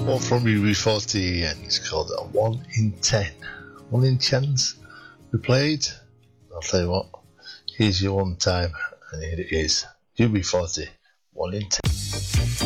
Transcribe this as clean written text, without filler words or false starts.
One from UB40, and it's called a 1 in 10. 1 in chance we played. I'll tell you what, here's your one time, and here it is. UB40, 1 in 10.